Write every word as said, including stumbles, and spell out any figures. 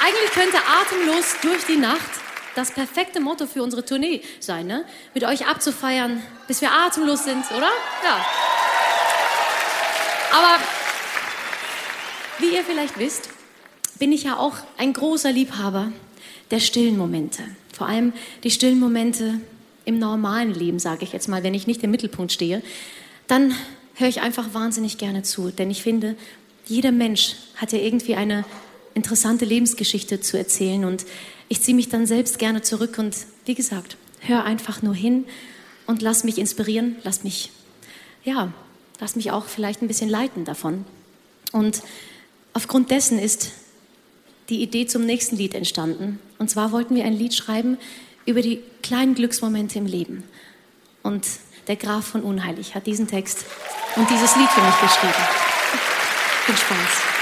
eigentlich könnte atemlos durch die Nacht das perfekte Motto für unsere Tournee sein, ne? Mit euch abzufeiern, bis wir atemlos sind, oder? Ja. Aber wie ihr vielleicht wisst, bin ich ja auch ein großer Liebhaber der stillen Momente. Vor allem die stillen Momente im normalen Leben, sage ich jetzt mal, wenn ich nicht im Mittelpunkt stehe. Dann höre ich einfach wahnsinnig gerne zu, denn ich finde, jeder Mensch hat ja irgendwie eine interessante Lebensgeschichte zu erzählen und ich ziehe mich dann selbst gerne zurück und wie gesagt, hör einfach nur hin und lass mich inspirieren, lass mich, ja, lass mich auch vielleicht ein bisschen leiten davon. Und aufgrund dessen ist die Idee zum nächsten Lied entstanden. Und zwar wollten wir ein Lied schreiben über die kleinen Glücksmomente im Leben. Und der Graf von Unheilig hat diesen Text und dieses Lied für mich geschrieben. Viel Spaß.